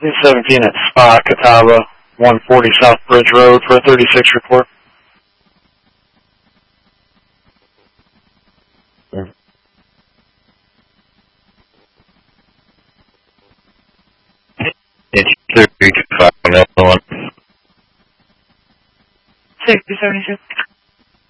17 at Spa, Catawba, 140 South Bridge Road for a 36 report. It's 325 on 6076.